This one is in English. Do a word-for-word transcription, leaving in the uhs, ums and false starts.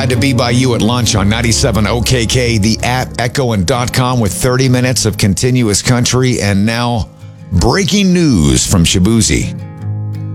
Glad to be by you at lunch on ninety-seven O K K, the app, Echo, and .com with thirty minutes of continuous country. And now, breaking news from Shaboozey.